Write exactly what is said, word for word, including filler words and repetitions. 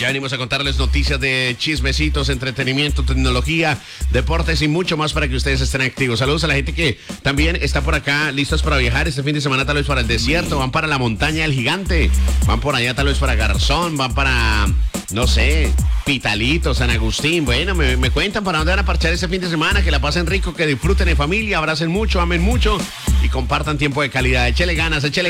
Ya venimos a contarles noticias de chismecitos, entretenimiento, tecnología, deportes y mucho más para que ustedes estén activos. Saludos a la gente que también está por acá, listos para viajar este fin de semana, tal vez para el desierto, van para la montaña del Gigante, van por allá tal vez para Garzón, van para, no sé, Pitalito, San Agustín. Bueno, me, me cuentan para dónde van a parchar este fin de semana, que la pasen rico, que disfruten en familia, abracen mucho, amen mucho y compartan tiempo de calidad. Échele ganas, échele